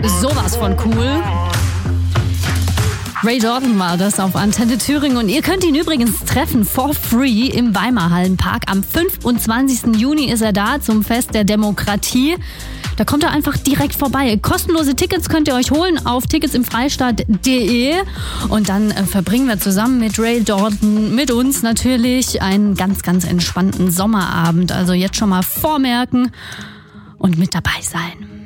Sowas von cool. Ray Jordan war das auf Antenne Thüringen und ihr könnt ihn übrigens treffen for free im Weimarhallenpark. Am 25. Juni ist er da zum Fest der Demokratie. Da kommt er einfach direkt vorbei. Kostenlose Tickets könnt ihr euch holen auf ticketsimfreistaat.de und dann verbringen wir zusammen mit Ray Jordan, mit uns natürlich, einen ganz, ganz entspannten Sommerabend. Also jetzt schon mal vormerken und mit dabei sein.